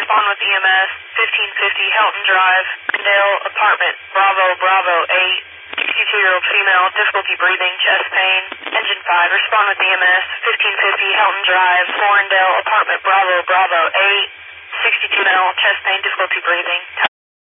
respond with EMS, 1550 Helton Drive, Dale Apartment, Bravo, Bravo 8, 62-year-old female, difficulty breathing, chest pain. Engine 5, respond with EMS, 1550 Helton Drive, Florendale Apartment, Bravo, Bravo 8, 62 male, chest pain, difficulty breathing.